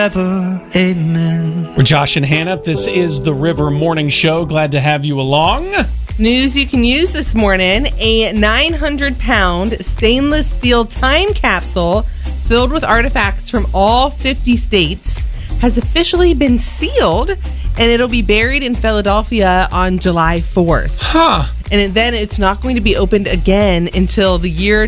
Ever, amen. We're Josh and Hannah. This is the River Morning Show. Glad to have you along. News you can use this morning. A 900-pound stainless steel time capsule filled with artifacts from all 50 states has officially been sealed, and it'll be buried in Philadelphia on July 4th. Huh. And then it's not going to be opened again until the year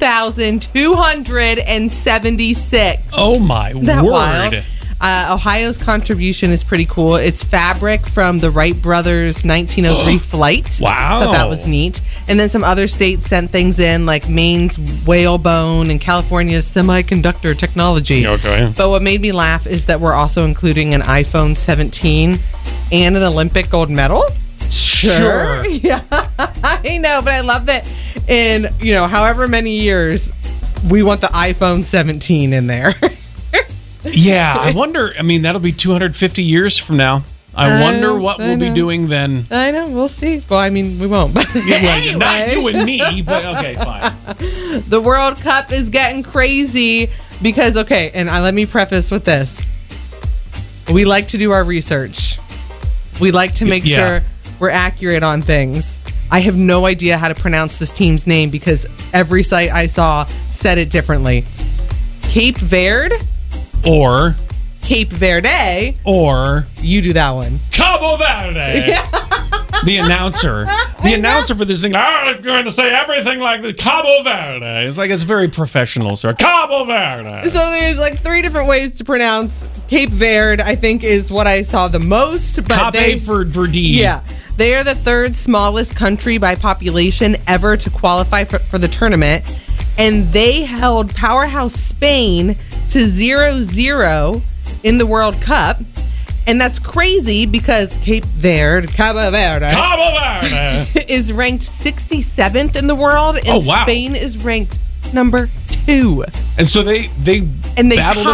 2276. Oh, my Isn't that word. wild? Ohio's contribution is pretty cool. It's fabric from the Wright brothers' 1903 flight. Wow. Thought that was neat. And then some other states sent things in, like Maine's whalebone and California's semiconductor technology. Okay. But what made me laugh is that we're also including an iPhone 17 and an Olympic gold medal. Sure. Yeah, I know, but I love that in, however many years, we want the iPhone 17 in there. Yeah, I wonder. I mean, that'll be 250 years from now. I wonder what we'll be doing then. I know. We'll see. Well, I mean, we won't. But Well, not you and me, but okay, fine. The World Cup is getting crazy because, and let me preface with this. We like to do our research. We like to make sure we're accurate on things. I have no idea how to pronounce this team's name because every site I saw said it differently. Cape Verde? Or Cape Verde? Or You do that one. Cabo Verde. Yeah. The announcer for this thing, I'm going to say everything like the Cabo Verde. It's like, it's very professional, sir. Cabo Verde. So there's like 3 different ways to pronounce Cape Verde, I think, is what I saw the most. But Cape Verde. Yeah. They are the 3rd smallest country by population ever to qualify for the tournament. And they held powerhouse Spain to 0-0 in the World Cup. And that's crazy because Cabo Verde is ranked 67th in the world, and Spain is ranked number 2. And so they battled